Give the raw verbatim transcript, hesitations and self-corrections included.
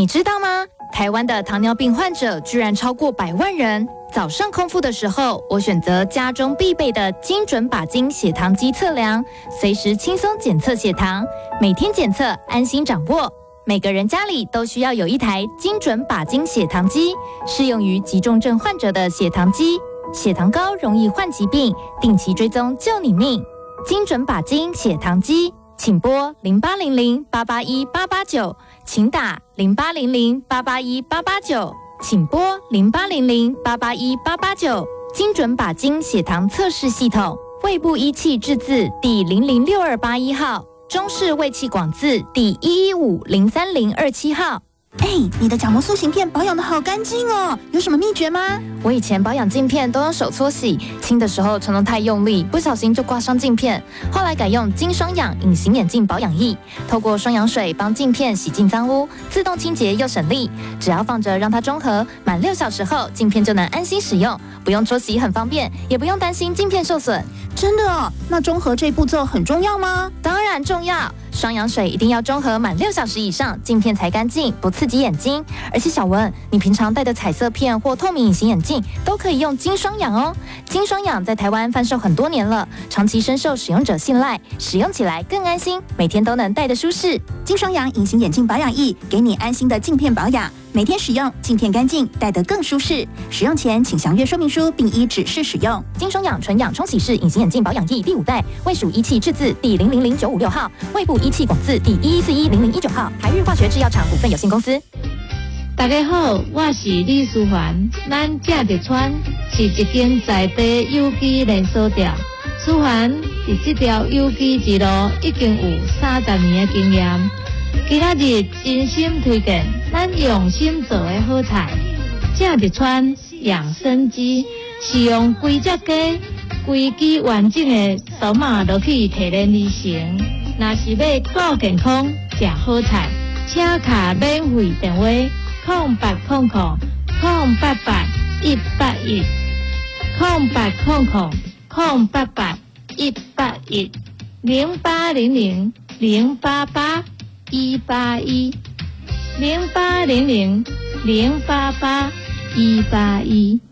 你知道吗？台湾的糖尿病患者居然超过百万人。早上空腹的时候，我选择家中必备的精准把精血糖机测量，随时轻松检测血糖，每天检测，安心掌握。每个人家里都需要有一台精准把精血糖机，适用于急重症患者的血糖机。血糖高容易患疾病，定期追踪救你命。精准把精血糖机，请拨零八零零八八一八八九，请打零八零零八八一八八九，请拨零八零零八八一八八九。精准把精血糖测试系统，卫部仪器制字第零零六二八一号，中式卫气广字第一一五零三零二七号。 哎，你的角膜塑形片保养的好干净哦，有什么秘诀吗？ 我以前保养镜片都用手搓洗，清的时候常常太用力，不小心就刮伤镜片。后来改用金双氧隐形眼镜保养液，透过双氧水帮镜片洗净脏污，自动清洁又省力。只要放着让它中和，满六小时后镜片就能安心使用，不用搓洗很方便，也不用担心镜片受损。 真的哦？那中和这步骤很重要吗？ 当然重要。双氧水一定要中和满六小时以上，镜片才干净，不刺激眼睛。而且小文，你平常戴的彩色片或透明隐形眼镜都可以用金双氧哦。金双氧在台湾贩售很多年了，长期深受使用者信赖，使用起来更安心，每天都能戴得舒适。 金双氧隐形眼镜保养液，给你安心的镜片保养，每天使用，镜片干净，戴得更舒适。使用前请详阅说明书，并依指示使用。 金双氧纯氧冲洗式隐形眼镜保养液第五代，卫属仪器制字第零零零九五六号，卫部仪器广字第一一四一零零一九号，台日化学制药厂股份有限公司。 大家好，我是李淑环。咱正直川是一间在地有机连锁店。淑环伫这条有机之路已经有三十年的经验。今仔日真心推荐咱用心做的好菜。正直川养生鸡是用规只鸡、规只完整的扫码落去提炼而成。若是要顾健康、食好菜，请卡免费电话。空八空空空八八一八一，空八空空空八八一八一，零八零零零八八一八一，零八零零零八八一八一。